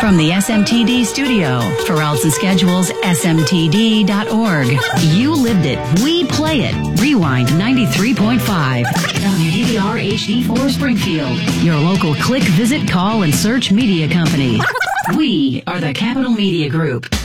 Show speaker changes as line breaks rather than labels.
From the SMTD studio, for routes and schedules, smtd.org. You lived it. We play it. Rewind 93.5. WDVR HD4 Springfield. Your local click, visit, call, and search media company. We are the Capital Media Group.